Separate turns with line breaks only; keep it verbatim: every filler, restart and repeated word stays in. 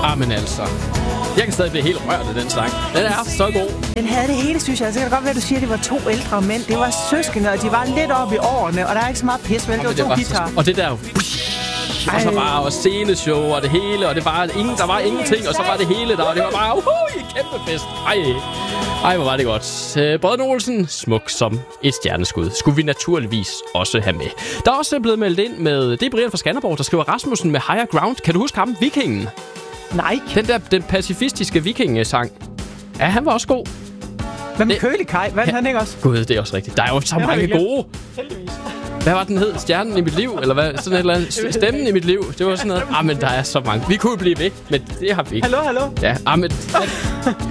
Ah, men altså. Jeg kan stadig blive helt rørt af den sang. Den er så god.
Den havde det hele, synes jeg. Så kan det godt være, at du siger, at det var to ældre mænd. Det var søskende, og de var lidt oppe i årene, og der er ikke så meget pis, vel? Det var
det
to
var
guitarer.
Så, og det der... Og så var og sceneshow og det hele, og det var ingen, der var ingenting, og så var det hele der, og det var bare uhuh, en kæmpe fest. Ej, ej, hvor var det godt. Uh, Brødrene Olsen, smuk som et stjerneskud, skulle vi naturligvis også have med. Der er også blevet meldt ind med, det er Brian fra Skanderborg, der skriver Rasmussen med Higher Ground. Kan du huske ham? Vikingen.
Nej.
Den der, den pacifistiske vikingesang. Ja, han var også god.
Hvad med Kølig Kaj? Hvad er han ikke også?
Gud, det er også rigtigt. Der er jo så
det
mange gode.
Heldigvis.
Hvad var den hed? Stjernen i mit liv? Eller hvad? Sådan et eller andet. Stemmen i mit liv. Det var sådan noget. Ah, men der er så mange. Vi kunne blive ved, men det har vi ikke.
Hallo, hallo.
Ja, ah, men...